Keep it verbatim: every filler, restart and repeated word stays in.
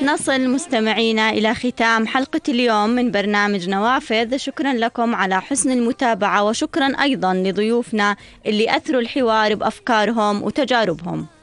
نصل مستمعينا إلى ختام حلقة اليوم من برنامج نوافذ. شكرا لكم على حسن المتابعة، وشكرا أيضا لضيوفنا اللي أثروا الحوار بأفكارهم وتجاربهم.